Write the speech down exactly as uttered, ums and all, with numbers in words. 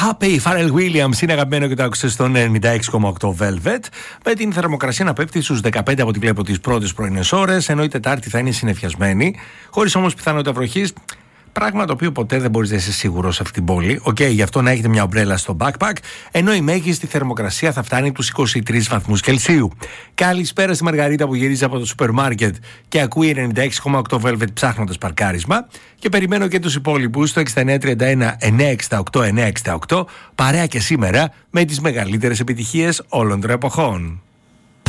Happy, Pharrell Williams είναι αγαπημένο και το άκουσε στον ενενήντα έξι κόμμα οκτώ Velvet. Με την θερμοκρασία να πέφτει στους δεκαπέντε από ό,τι βλέπω τις πρώτες πρωινές ώρες, ενώ η Τετάρτη θα είναι συννεφιασμένη, χωρίς όμως πιθανότητα βροχής. Πράγμα το οποίο ποτέ δεν μπορείς να είσαι σίγουρος σε αυτή την πόλη. Οκ, okay, γι' αυτό να έχετε μια ομπρέλα στο backpack, ενώ η μέγιστη θερμοκρασία θα φτάνει τους είκοσι τρεις βαθμούς Κελσίου. Καλησπέρα στη Μαργαρίτα που γυρίζει από το σούπερ μάρκετ και ακούει ενενήντα έξι κόμμα οκτώ Velvet ψάχνοντας παρκάρισμα. Και περιμένω και τους υπόλοιπους στο εξήντα εννέα τριάντα ένα εννιακόσια εξήντα οκτώ εννιακόσια εξήντα οκτώ, παρέα και σήμερα με τις μεγαλύτερες επιτυχίες όλων των εποχών.